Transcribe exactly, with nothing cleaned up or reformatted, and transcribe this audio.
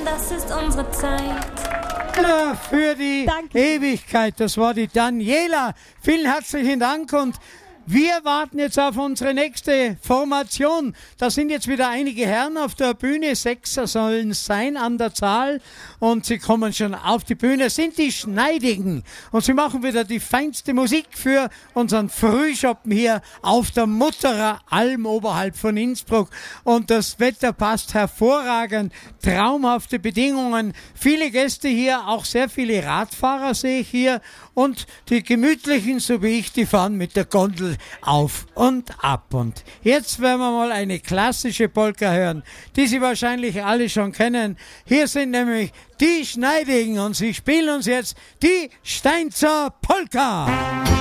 das ist unsere Zeit. Für die Danke. Ewigkeit, das war die Daniela. Vielen herzlichen Dank und wir warten jetzt auf unsere nächste Formation. Da sind jetzt wieder einige Herren auf der Bühne. Sechser sollen es sein an der Zahl. Und sie kommen schon auf die Bühne. Sind die Schneidigen. Und sie machen wieder die feinste Musik für unseren Frühschoppen hier auf der Mutterer Alm oberhalb von Innsbruck. Und das Wetter passt hervorragend. Traumhafte Bedingungen. Viele Gäste hier, auch sehr viele Radfahrer sehe ich hier. Und die Gemütlichen, so wie ich, die fahren mit der Gondel auf und ab. Und jetzt werden wir mal eine klassische Polka hören, die Sie wahrscheinlich alle schon kennen. Hier sind nämlich die Schneidigen und sie spielen uns jetzt die Steinzer Polka.